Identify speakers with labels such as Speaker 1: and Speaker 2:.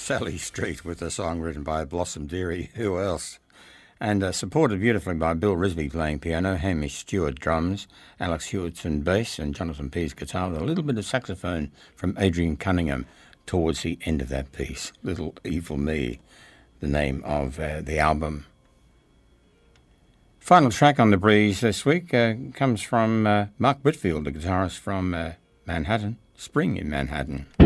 Speaker 1: Sally Street with a song written by Blossom Dearie, who else? And supported beautifully by Bill Risby playing piano, Hamish Stewart drums, Alex Hewitson bass, and Jonathan Pease guitar, with a little bit of saxophone from Adrian Cunningham towards the end of that piece. Little Evil Me, the name of the album. Final track on The Breeze this week comes from Mark Whitfield, the guitarist from Manhattan, Spring in Manhattan.